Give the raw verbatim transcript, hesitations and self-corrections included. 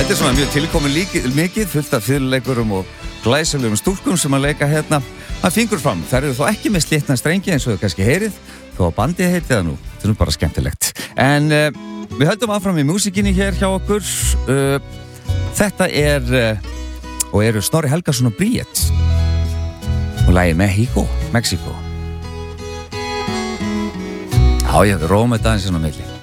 Þetta er svona mjög tilkomin líkið, mikið, fullt af fiðluleikurum og glæsilegum stúlkum sem að leika hérna að fingur fram. Þær eru þó ekki með slitna strengi eins og þau kannski heyrið, þó að bandið heiti það nú. Þetta er nú bara skemmtilegt. En uh, við höldum áfram í músíkinni hér hjá okkur. Uh, þetta er, uh, og eru Snorri Helgason og Bríett. Og lagið Mexico, Mexico. Já, ég róum þetta aðeins inn á milli.